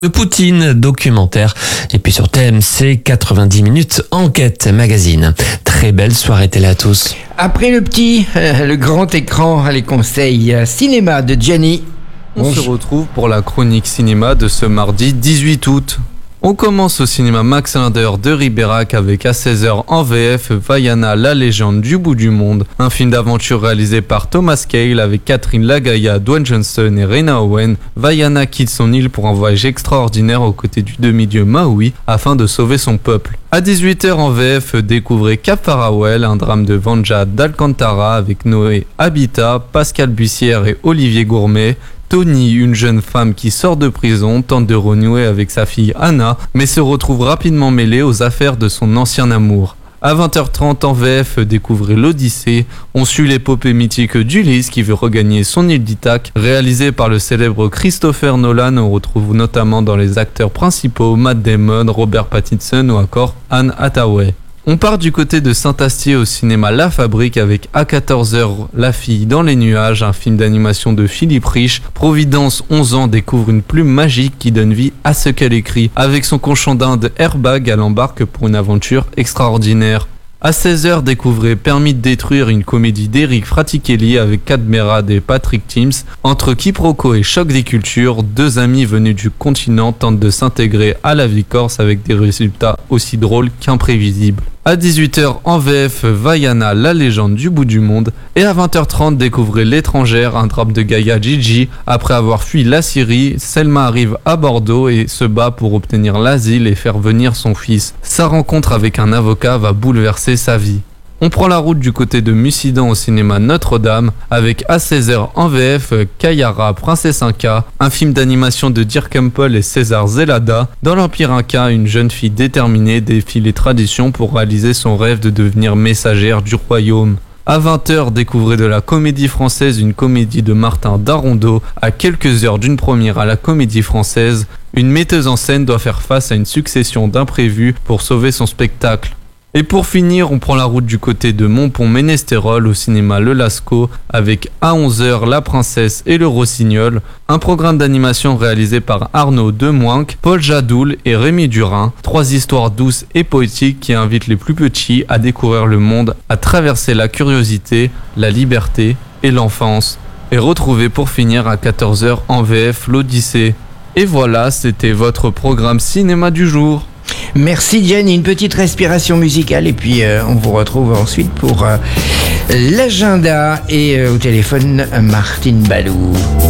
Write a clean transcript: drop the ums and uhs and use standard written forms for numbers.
De Poutine, documentaire, et puis sur TMC, 90 minutes, enquête, magazine. Très belle soirée télé à tous. Après le grand écran, les conseils cinéma de Gianni. On se retrouve pour la chronique cinéma de ce mardi 18 août. On commence au cinéma Max Linder de Ribérac avec à 16h en VF Vaiana, la légende du bout du monde, un film d'aventure réalisé par Thomas Cale avec Catherine Lagaya, Dwayne Johnson et Rena Owen. Vaiana quitte son île pour un voyage extraordinaire aux côtés du demi-dieu Maui afin de sauver son peuple. À 18h en VF, découvrez Cap Farewell, un drame de Vanja d'Alcantara avec Noé Habitat, Pascal Bussière et Olivier Gourmet. Tony, une jeune femme qui sort de prison, tente de renouer avec sa fille Anna, mais se retrouve rapidement mêlée aux affaires de son ancien amour. À 20h30 en VF, découvrez l'Odyssée. On suit l'épopée mythique d'Ulysse qui veut regagner son île d'Ithaque. Réalisé par le célèbre Christopher Nolan, on retrouve notamment dans les acteurs principaux Matt Damon, Robert Pattinson ou encore Anne Hathaway. On part du côté de Saint-Astier au cinéma La Fabrique avec à 14h La fille dans les nuages, un film d'animation de Philippe Rich. Providence, 11 ans, découvre une plume magique qui donne vie à ce qu'elle écrit. Avec son cochon d'Inde Airbag, elle embarque pour une aventure extraordinaire. À 16h, découvrez Permis de détruire, une comédie d'Eric Fratichelli avec Cadmerade et Patrick Timms. Entre quiproquo et choc des cultures, deux amis venus du continent tentent de s'intégrer à la vie corse avec des résultats aussi drôles qu'imprévisibles. À 18h en VF, Vaiana, la légende du bout du monde. Et à 20h30, découvrez L'étrangère, un drame de Gaïa Gigi. Après avoir fui la Syrie, Selma arrive à Bordeaux et se bat pour obtenir l'asile et faire venir son fils. Sa rencontre avec un avocat va bouleverser sa vie. On prend la route du côté de Mussidan au cinéma Notre-Dame avec à 16h en VF Kayara, Princesse Inca, un film d'animation de Dirk Campbell et César Zelada. Dans l'Empire Inca, une jeune fille déterminée défie les traditions pour réaliser son rêve de devenir messagère du royaume. À 20h, découvrez de la comédie française, une comédie de Martin Darondeau. À quelques heures d'une première à la Comédie Française, une metteuse en scène doit faire face à une succession d'imprévus pour sauver son spectacle. Et pour finir, on prend la route du côté de Montpont-Ménestérol au cinéma Le Lascaux avec à 11h La Princesse et le Rossignol, un programme d'animation réalisé par Arnaud Demoinck, Paul Jadoul et Rémi Durin. Trois histoires douces et poétiques qui invitent les plus petits à découvrir le monde, à traverser la curiosité, la liberté et l'enfance. Et retrouvez pour finir à 14h en VF l'Odyssée. Et voilà, c'était votre programme cinéma du jour. Merci Gianni, une petite respiration musicale et puis on vous retrouve ensuite pour l'agenda et au téléphone Martine Balou.